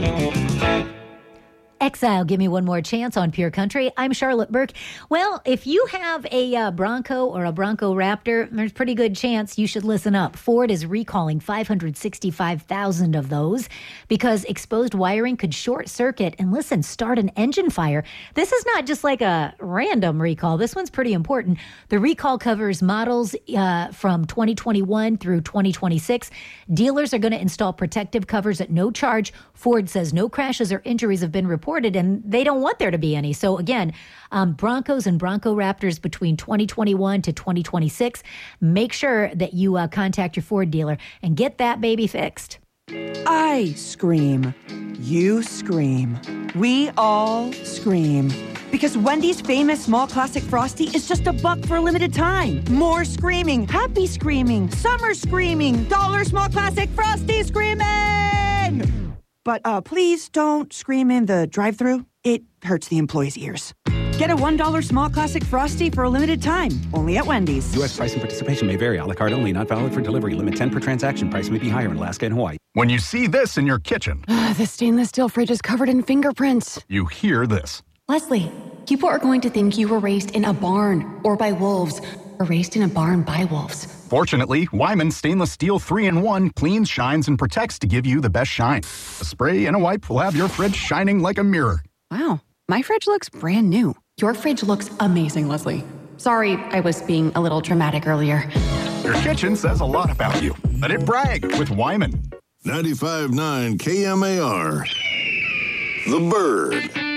Exile, give me one more chance on Pure Country. I'm Charlotte Burke. Well, if you have a Bronco or a Bronco Raptor, there's a pretty good chance you should listen up. Ford is recalling 565,000 of those because exposed wiring could short circuit and, listen, start an engine fire. This is not just like a random recall. This one's pretty important. The recall covers models from 2021 through 2026. Dealers are going to install protective covers at no charge. Ford says no crashes or injuries have been reported, and they don't want there to be any. So again, Broncos and Bronco Raptors between 2021 to 2026. Make sure that you contact your Ford dealer and get that baby fixed. I scream. You scream. We all scream. Because Wendy's famous small classic Frosty is just $1 for a limited time. More screaming, happy screaming, summer screaming, dollar small classic Frosty screaming! But please don't scream in the drive-thru. It hurts the employees' ears. Get a $1 small classic Frosty for a limited time, only at Wendy's. U.S. price and participation may vary. A la carte only, not valid for delivery. Limit 10 per transaction. Price may be higher in Alaska and Hawaii. When you see this in your kitchen, the stainless steel fridge is covered in fingerprints. You hear this. Leslie, people are going to think you were raised in a barn or by wolves, or raised in a barn by wolves. Fortunately, Wyman Stainless Steel 3-in-1 cleans, shines, and protects to give you the best shine. A spray and a wipe will have your fridge shining like a mirror. Wow, my fridge looks brand new. Your fridge looks amazing, Leslie. Sorry, I was being a little dramatic earlier. Your kitchen says a lot about you. Let it brag with Wyman. 95.9 KMAR. The Bird.